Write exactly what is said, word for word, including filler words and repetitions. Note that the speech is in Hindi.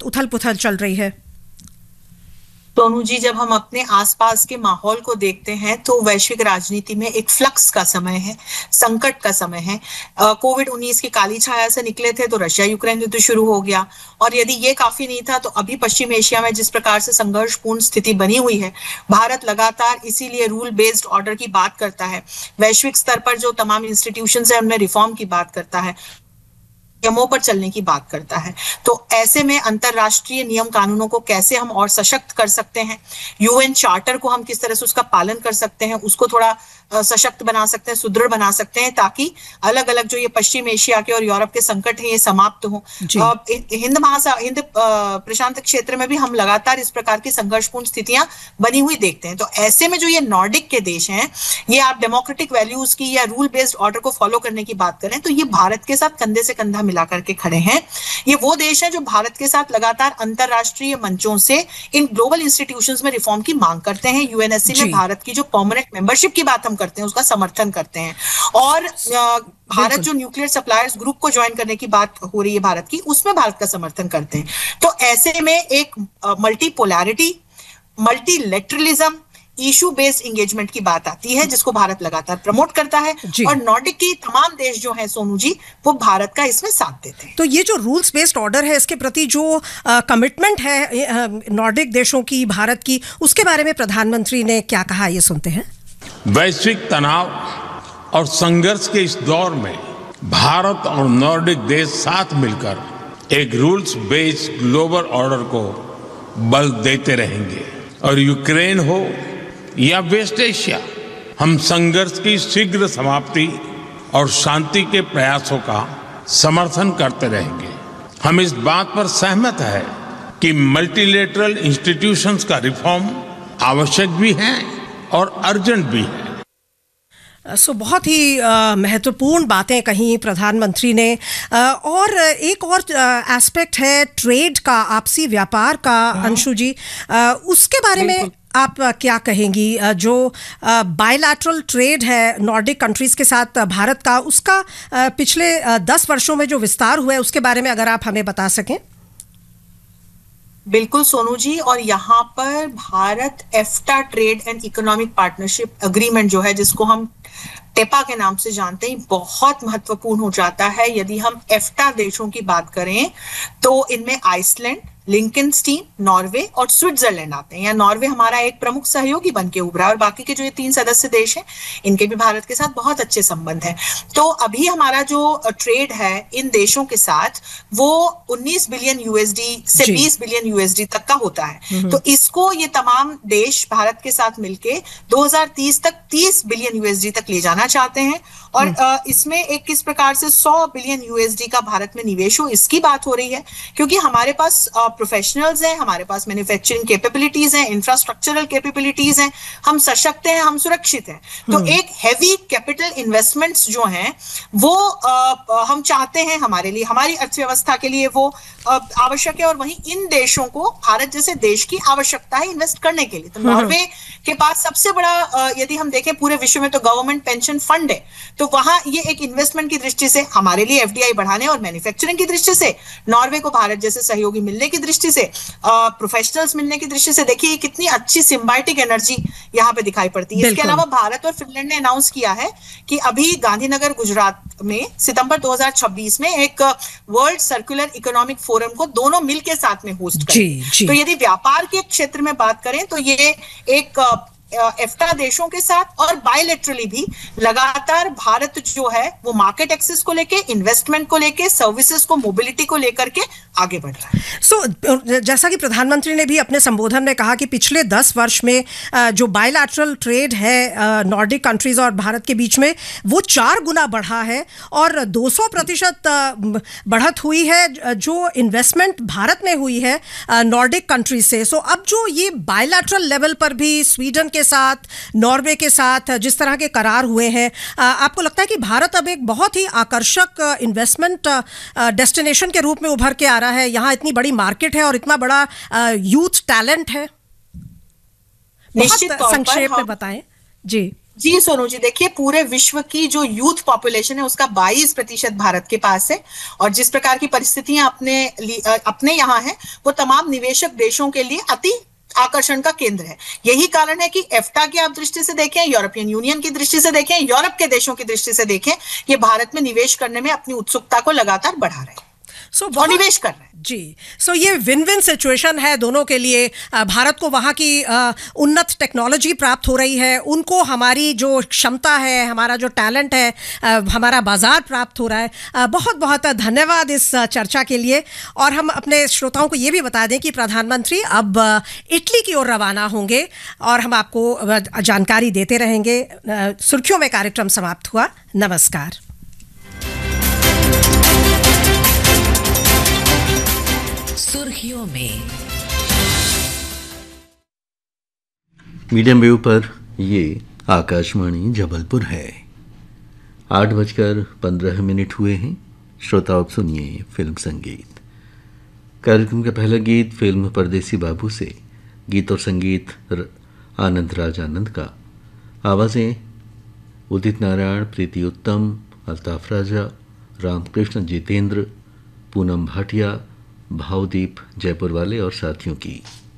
उथल पुथल चल रही है? सोनू जी, जब हम अपने आसपास के माहौल को देखते हैं तो वैश्विक राजनीति में एक फ्लक्स का समय है, संकट का समय है। कोविड उन्नीस की काली छाया से निकले थे तो रशिया यूक्रेन युद्ध शुरू हो गया, और यदि ये काफी नहीं था तो अभी पश्चिम एशिया में जिस प्रकार से संघर्षपूर्ण स्थिति बनी हुई है, भारत लगातार इसीलिए रूल बेस्ड ऑर्डर की बात करता है, वैश्विक स्तर पर जो तमाम इंस्टीट्यूशंस है उनमें रिफॉर्म की बात करता है, नियमों पर चलने की बात करता है। तो ऐसे में अंतरराष्ट्रीय नियम कानूनों को कैसे हम और सशक्त कर सकते हैं, यूएन चार्टर को हम किस तरह से उसका पालन कर सकते हैं, उसको थोड़ा सशक्त बना सकते हैं, सुदृढ़ बना सकते हैं, ताकि अलग अलग जो ये पश्चिम एशिया के और यूरोप के संकट हैं ये समाप्त हो। हिंद महासागर हिंद प्रशांत क्षेत्र में भी हम लगातार इस प्रकार की संघर्षपूर्ण स्थितियां बनी हुई देखते हैं। तो ऐसे में जो ये नॉर्डिक के देश हैं, ये आप डेमोक्रेटिक वैल्यूज की या रूल बेस्ड ऑर्डर को फॉलो करने की बात करें तो ये भारत के साथ कंधे से कंधा मिला करके खड़े हैं। ये वो देश हैं जो भारत के साथ लगातार अंतरराष्ट्रीय मंचों से इन ग्लोबल इंस्टीट्यूशंस में रिफॉर्म की मांग करते हैं। यूएनएससी में भारत की जो परमानेंट मेंबरशिप की बात हम करते हैं उसका समर्थन करते हैं, और भारत जो न्यूक्लियर सप्लायर्स ग्रुप को ज्वाइन करने की बात हो रही है भारत की, उसमें भारत का समर्थन करते हैं। तो ऐसे में एक multipolarity, multilateralism, issue based engagement की बात आती है, जिसको भारत लगातार प्रमोट करता है, और नॉर्डिक के तमाम देश जो हैं सोनू जी, वो भारत का इसमें साथ देते हैं। तो ये जो रूल्स बेस्ड ऑर्डर है, इसके प्रति जो कमिटमेंट है नॉर्डिक देशों की, भारत की, उसके बारे में प्रधानमंत्री ने क्या कहा, ये सुनते हैं। वैश्विक तनाव और संघर्ष के इस दौर में भारत और नॉर्डिक देश साथ मिलकर एक रूल्स बेस्ड ग्लोबल ऑर्डर को बल देते रहेंगे, और यूक्रेन हो या वेस्ट एशिया, हम संघर्ष की शीघ्र समाप्ति और शांति के प्रयासों का समर्थन करते रहेंगे। हम इस बात पर सहमत है कि मल्टीलेटरल इंस्टीट्यूशंस का रिफॉर्म आवश्यक भी है और अर्जेंट भी है। सो so, बहुत ही uh, महत्वपूर्ण बातें कही प्रधानमंत्री ने। uh, और एक और एस्पेक्ट uh, है ट्रेड का, आपसी व्यापार का, अंशु जी, uh, उसके बारे में आप uh, क्या कहेंगी? uh, जो बायलैटरल uh, ट्रेड है नॉर्डिक कंट्रीज के साथ uh, भारत का, उसका uh, पिछले uh, दस वर्षों में जो विस्तार हुआ है उसके बारे में अगर आप हमें बता सकें। बिल्कुल सोनू जी, और यहाँ पर Bharat एफ्टा trade and economic partnership agreement जो है, जिसको हम टेपा के नाम से जानते हैं, बहुत महत्वपूर्ण हो जाता है। यदि हम एफ्टा देशों की बात करें तो इनमें आइसलैंड, लिंकनस्टीन, नॉर्वे और स्विट्जरलैंड आते हैं। या नॉर्वे हमारा एक प्रमुख सहयोगी बन के उभरा, और बाकी के जो ये तीन सदस्य देश हैं इनके भी भारत के साथ बहुत अच्छे संबंध हैं। तो अभी हमारा जो ट्रेड है इन देशों के साथ वो उन्नीस बिलियन यूएसडी से बीस बिलियन यूएसडी तक का होता है। तो इसको ये तमाम देश भारत के साथ मिलके दो हज़ार तीस तक तीस बिलियन यूएसडी तक ले जाना चाहते हैं, और इसमें एक किस प्रकार से सौ बिलियन यूएसडी का भारत में निवेश हो, इसकी बात हो रही है। क्योंकि हमारे पास प्रोफेशनल्स हैं, हमारे पास मैन्युफैक्चरिंग कैपेबिलिटीज हैं, इंफ्रास्ट्रक्चरल कैपेबिलिटीज हैं, हम सशक्त हैं, हम सुरक्षित हैं। तो एक हैवी कैपिटल इन्वेस्टमेंट्स जो हैं वो आ, हम चाहते हैं हमारे लिए, हमारी अर्थव्यवस्था के लिए वो आवश्यक है, और वहीं इन देशों को भारत जैसे देश की आवश्यकता है इन्वेस्ट करने के लिए। तो नॉर्वे के पास सबसे बड़ा, यदि हम देखें पूरे विश्व में, तो गवर्नमेंट पेंशन फंड है। तो वहां ये एक इन्वेस्टमेंट की दृष्टि से हमारे लिए एफडीआई बढ़ाने और मैन्युफैक्चरिंग की दृष्टि से, नॉर्वे को भारत जैसे सहयोगी मिलने की दृष्टि से, प्रोफेशनल्स मिलने की दृष्टि से, देखिए कितनी अच्छी सिम्बायोटिक एनर्जी यहाँ पे दिखाई पड़ती है। इसके अलावा भारत और फिनलैंड ने अनाउंस किया है कि अभी गांधीनगर गुजरात में सितंबर दो हज़ार छब्बीस में एक वर्ल्ड सर्कुलर इकोनॉमिक फोरम को दोनों मिल के साथ में होस्ट करें। तो यदि व्यापार के क्षेत्र में बात करें तो ये एक एफ्टा देशों के साथ और बायलैटरली भी लगातार भारत जो है वो मार्केट एक्सेस को लेके, इन्वेस्टमेंट को लेके, सर्विसेज को, मोबिलिटी को लेकर के आगे बढ़ रहा है। सो so, जैसा कि प्रधानमंत्री ने भी अपने संबोधन में कहा कि पिछले दस वर्ष में जो बायलैटरल ट्रेड है नॉर्डिक कंट्रीज और भारत के बीच में वो चार गुना बढ़ा है, और दो सौ प्रतिशत बढ़त हुई है जो इन्वेस्टमेंट भारत में हुई है नॉर्डिक कंट्रीज से। सो so, अब जो ये बायलैटरल लेवल पर भी स्वीडन के साथ, नॉर्वे के साथ जिस तरह के करार हुए हैं, आपको लगता है कि भारत अब एक बहुत ही आकर्षक इन्वेस्टमेंट डेस्टिनेशन के रूप में उभर के आ रहा है? यहाँ इतनी बड़ी मार्केट है और इतना बड़ा यूथ टैलेंट है। निश्चित तौर पर संक्षेप में बताएं जी। जी सोनू जी, देखिए पूरे विश्व की जो यूथ पॉपुलेशन है उसका बाईस प्रतिशत भारत के पास है, और जिस प्रकार की परिस्थितियां अपने अपने यहाँ है वो तमाम निवेशक देशों के लिए अति आकर्षण का केंद्र है। यही कारण है कि एफ्टा की आप दृष्टि से देखें, यूरोपियन यूनियन की दृष्टि से देखें, यूरोप के देशों की दृष्टि से देखें, ये भारत में निवेश करने में अपनी उत्सुकता को लगातार बढ़ा रहे हैं सो और निवेश कर रहे हैं। जी, सो ये विन विन सिचुएशन है दोनों के लिए। भारत को वहाँ की उन्नत टेक्नोलॉजी प्राप्त हो रही है, उनको हमारी जो क्षमता है, हमारा जो टैलेंट है, हमारा बाजार प्राप्त हो रहा है। बहुत बहुत धन्यवाद इस चर्चा के लिए। और हम अपने श्रोताओं को ये भी बता दें कि प्रधानमंत्री अब इटली की ओर रवाना होंगे और हम आपको जानकारी देते रहेंगे। सुर्खियों में कार्यक्रम समाप्त हुआ। नमस्कार। सुर्खियों में मीडियम वेव पर ये आकाशवाणी जबलपुर है। आठ बजकर पंद्रह मिनट हुए हैं। श्रोताओं, सुनिए फिल्म संगीत। कार्यक्रम का पहला गीत फिल्म परदेसी बाबू से। गीत और संगीत आनंद राज आनंद का। आवाज़ें उदित नारायण, प्रीति उत्तम, अल्ताफ राजा, रामकृष्ण जितेंद्र, पूनम भाटिया, भावदीप जयपुर वाले और साथियों की।